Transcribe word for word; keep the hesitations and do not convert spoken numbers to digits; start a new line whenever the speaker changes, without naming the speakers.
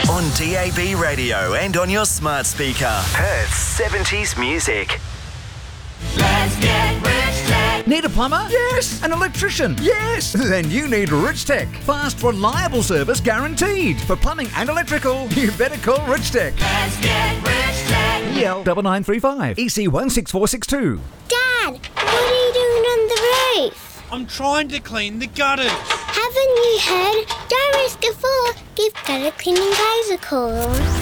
On D A B radio and on your smart speaker. Perth's seventies music.
Let's get Rich Tech.
Need a plumber? Yes. An electrician? Yes. Then you need Rich Tech. Fast, reliable service guaranteed. For plumbing and electrical, you better call Rich Tech.
Let's get Rich Tech.
E L nine nine three five, E C one six four six two.
Dad, what are you doing on the roof?
I'm trying to clean the gutters.
Haven't you heard? Don't risk a fall. Give gutter cleaning guys a call.